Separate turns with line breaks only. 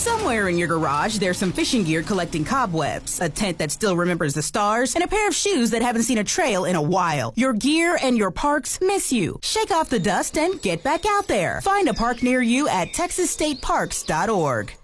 Somewhere in your garage, there's some fishing gear collecting cobwebs, a tent that still remembers the stars, and a pair of shoes that haven't seen a trail in a while. Your gear and your parks miss you. Shake off the dust and get back out there. Find a park near you at texasstateparks.org.